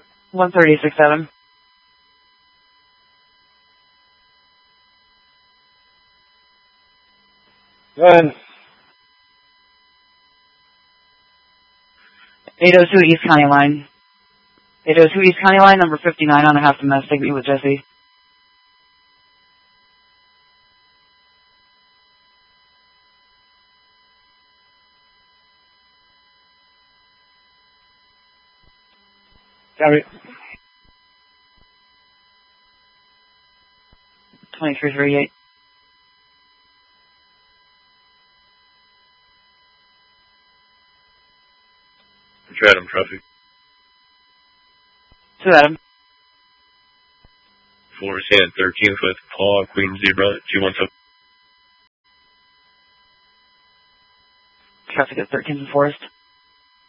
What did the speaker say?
136 Adam. Go ahead. 802 East County Line. 802 East County Line, number 59 on a half domestic. Meet with Jesse. Copy. 2338. Adam traffic. 2 Adam. Forest Hand 13th with Paul, Queen Zebra, 217. Traffic at 13th and Forest.